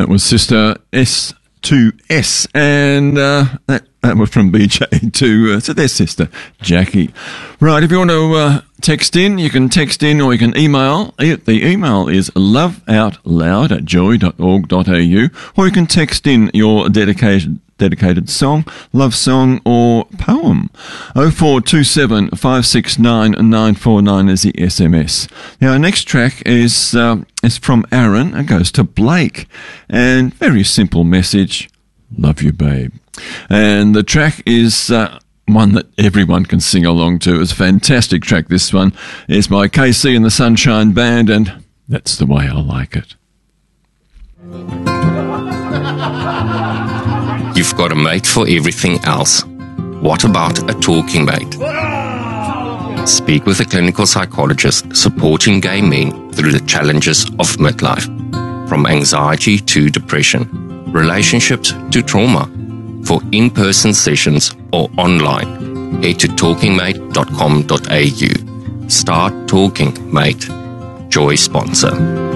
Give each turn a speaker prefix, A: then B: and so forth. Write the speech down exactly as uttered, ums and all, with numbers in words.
A: was Sister S two S, and uh, that, that was from B J to, uh, to their sister, Jackie. Right, if you want to uh, text in, you can text in or you can email. The email is loveoutloud at joy dot org dot a u, or you can text in your dedicated dedicated song, love song or poem. oh four two seven, five six nine, nine four nine is the S M S. Now, our next track is, uh, is from Aaron. It goes to Blake. And very simple message, love you, babe. And the track is uh, one that everyone can sing along to. It's a fantastic track, this one. It's by K C and the Sunshine Band, and that's the way I like it.
B: You've got a mate for everything else. What about a talking mate? Speak with a clinical psychologist supporting gay men through the challenges of midlife, from anxiety to depression, relationships to trauma. For in-person sessions or online, head to talking mate dot com dot a u. Start Talking Mate. Joy sponsor.